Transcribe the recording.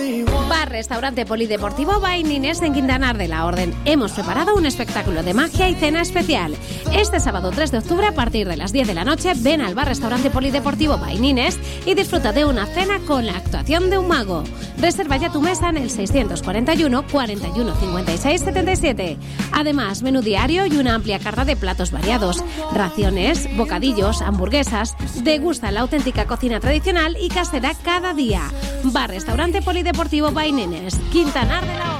Bar Restaurante Polideportivo Bainines en Quintanar de la Orden. Hemos preparado un espectáculo de magia y cena especial. Este sábado 3 de octubre a partir de las 10 de la noche ven al Bar Restaurante Polideportivo Bainines y disfruta de una cena con la actuación de un mago. Reserva ya tu mesa en el 641 41 56 77. Además, menú diario y una amplia carta de platos variados, raciones, bocadillos, hamburguesas. Degusta la auténtica cocina tradicional y casera cada día. Bar Restaurante Polideportivo Bainines, Quintanar de la